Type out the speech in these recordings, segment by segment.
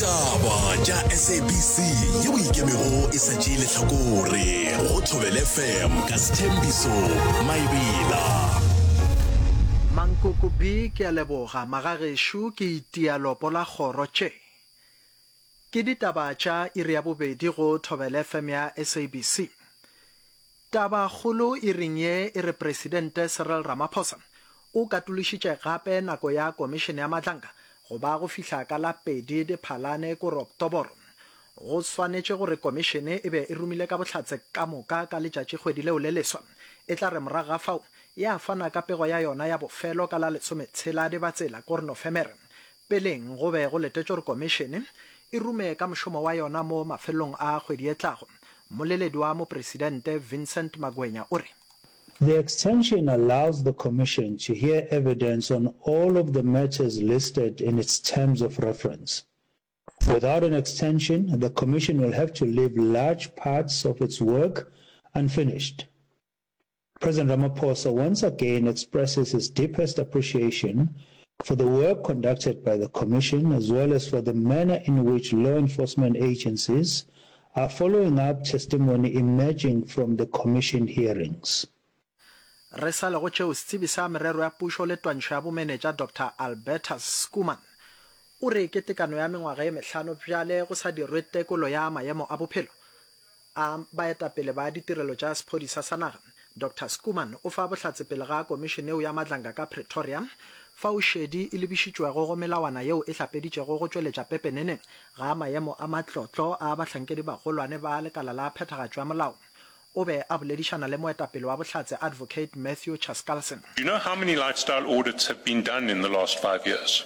Ditaba tša SABC yeo ikemego e sa tšeele hlakore go Thobela FM ka Sthembiso Maebela. Mankoko B ke a leboga magagesho ke itia lopo la kgoro tše. Ke ditaba tša iri ya bobedi go Thobela FM ya SABC. Taba kgolo e reng ye e re Presidente Cyril Ramaphosa o katološitše gape nako ya Komišene ya Matlanka go ba go fihla ka la 2 Diphalane ko Oktoboro. Go swanetše gore Komišene e be e rumile ka bohlatse ka moka ka letšatši kgwedi leo le leswa. E tla re moraga fao ya fana ka pego ya yona ya bofelo ka la 16 Dibatsela ko Nofemere. Peleng go be go letetše gore Komišene e rume ka mošomo wa yona mo mafelong a kgwedi e tlago. Moleledi wa Mopresidente Vincent Magwenya o re The extension allows the Commission to hear evidence on all of the matters listed in its terms of reference. Without an extension, the Commission will have to leave large parts of its work unfinished. President Ramaphosa once again expresses his deepest appreciation for the work conducted by the Commission, as well as for the manner in which law enforcement agencies are following up testimony emerging from the Commission hearings. Re sa le go tšeo setsebi sa merero ya pušo le twantšho ya bomenetša Dr. Albertus Skuman o re ke tekano ya mengwaga ye mehlano bjale go sa dirwe tekolo ya maemo a bophelo a baetapele ba ditirelo tša sephodisa sa naga. Dr. Skuman o fa bohlatse pele ga komišene eo ya Matlanka ka Pretoria fa o šedi e lebišitšwego go melawana yeo e hlapeditšego go tšweletša pepeneneng ga maemo a matlotlo a bahlankedi bagolwane ba lekala la phethagatšo ya molao. O be a boledišana le moetapele wa bohlatse Advocate Matthew Chaskalson. Do you know how many lifestyle audits have been done in the last 5 years?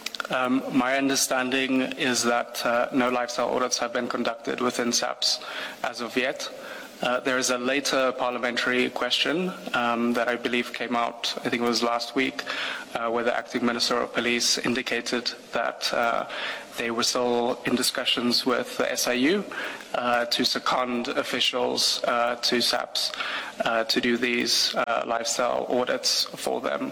My understanding is that no lifestyle audits have been conducted within SAPS as of yet. There is a later parliamentary question that I believe came out, I think it was last week, where the acting Minister of Police indicated that they were still in discussions with the SIU to second officials to SAPS to do these lifestyle audits for them.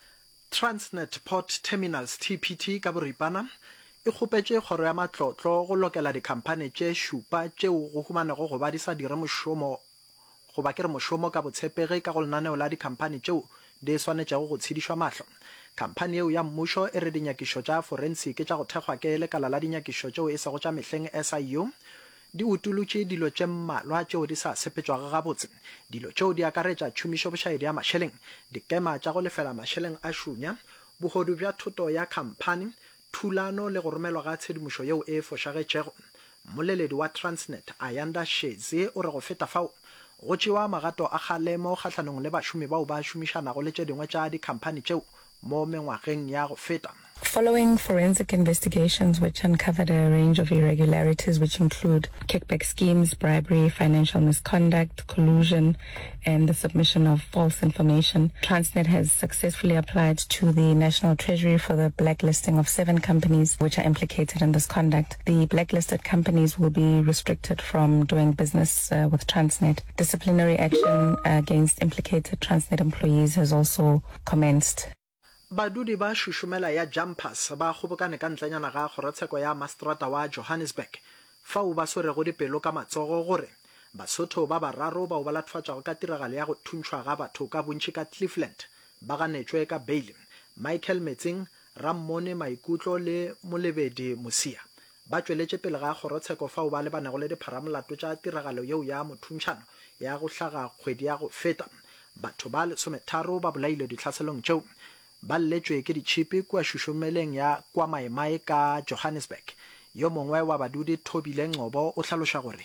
Transnet Port Terminals TPT ka boripana e kgopetše kgoro ya matlotlo go lokela dikhampane tše šupa tšeo go humanego go ba di sa dire mošomo go ba kere mošomo ka botshepege ka go lenaneo la dikhampane tšeo di swanetšego go tshedišwa mahlo. Kampane eo ya mmušo e re dinyakišo tša forensic tša go thekgwa ke lekala la dinyakišo tšeo e sego tša mehleng SIU di utolotše dilo tše mmalwa tšeo di sa sepetšwago gabotse. Dilo tšeo di akaretša tšhomišo bošaedi ya mašeleng, dikema tša go lefela mašeleng a šunya, bogodu bja thoto ya khamphane, thulano le go romelwa ga tshedimošo yeo e fošagetšego. Moleledi wa Transnet Ayanda Sheze o re go feta fao go tšewa magato a kgalemo kgahlanong le bašomi bao ba šomišanago le tše dingwe tša dikhamphane tšeo mo mengwageng ya go feta. Following forensic investigations which uncovered a range of irregularities which include kickback schemes, bribery, financial misconduct, collusion, and the submission of false information, Transnet has successfully applied to the National Treasury for the blacklisting of 7 companies which are implicated in this conduct. The blacklisted companies will be restricted from doing business with Transnet. Disciplinary action against implicated Transnet employees has also commenced. Badudi ba šušumela ya Jumpers ba kgobokane ka ntlenyana ga kgorotsheko ya Mastrata wa Johannesburg fao ba swerego dipelo ka matsogo gore Basotho ba bararo bao ba latfatšago ka tiragalo ya go thuntšhwa ga batho ka bontši ka Cleveland ba ganetšwe ka bail. Michael Metsing, Rammone Maikutlo le Molebedi Mosia ba tšweletše pele ga kgorotsheko fao ba lebanego le dipharamolato tša tiragalo yeo ya mothuntšhano ya go hlaga kgwedi ya go feta. Batho ba 13 ba bolailwe dihlaselong tšeo ba letšwe ke ditšhipi kua šušumeleng ya kwa Maemae ka Johannesburg. Yo mongwe wa badudi Thobile Ngcobo o hlaloša gore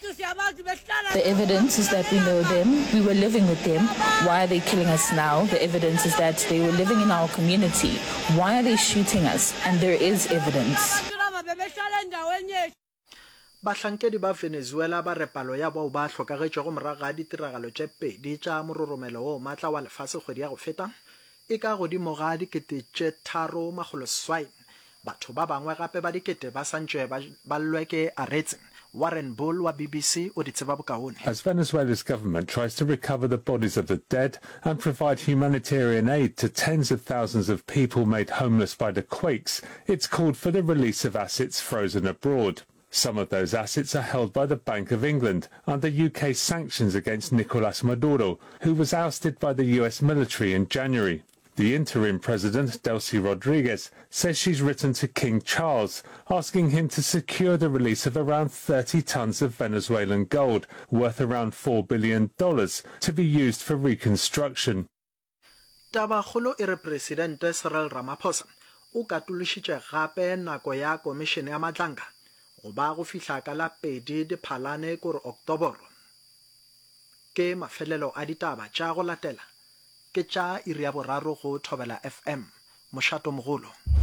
the evidence is that we know them, we were living with them. Why are they killing us now? The evidence is that they were living in our community. Why are they shooting us? And there is evidence. Bahlankedi ba Venezuela ba re palo ya bao ba hlokagetšego morago ga ditiragalo tše pedi tša mororomelo o matla wa lefase kgwedi ya go feta e ka godimo ga 3,700. Batho ba bangwe gape ba dikete ba santšwe ba lwe ke aretse Warren Bull wa BBC o di tseba bokaone. As Venezuela's government tries to recover the bodies of the dead and provide humanitarian aid to tens of thousands of people made homeless by the quakes, it's called for the release of assets frozen abroad. Some of those assets are held by the Bank of England under UK sanctions against Nicolas Maduro, who was ousted by the US military in January. The interim president, Delcy Rodriguez, says she's written to King Charles, asking him to secure the release of around 30 tons of Venezuelan gold, worth around $4 billion, to be used for reconstruction. Tabakgolo e re Presidente Cyril Ramaphosa o katološitše gape nako ya Komišene ya Matlanka go ba go fihla ka la 2 Diphalane kore Oktoboro. Ke mafelelo a ditaba tša go latela ke tša iri ya boraro go Thobela FM, Mošato Mogolo.